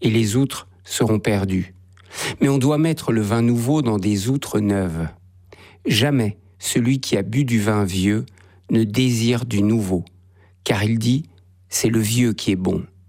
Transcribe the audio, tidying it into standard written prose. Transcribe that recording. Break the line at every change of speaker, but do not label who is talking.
et les outres seront perdues. Mais on doit mettre le vin nouveau dans des outres neuves. Jamais celui qui a bu du vin vieux ne désire du nouveau, car il dit, c'est le vieux qui est bon.